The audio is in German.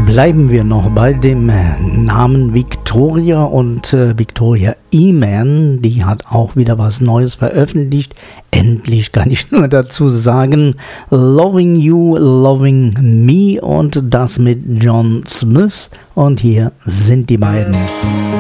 Bleiben wir noch bei dem Namen Victoria und Victoria E-Man, die hat auch wieder was Neues veröffentlicht. Endlich kann ich nur dazu sagen, Loving You, Loving Me und das mit John Smith und hier sind die beiden.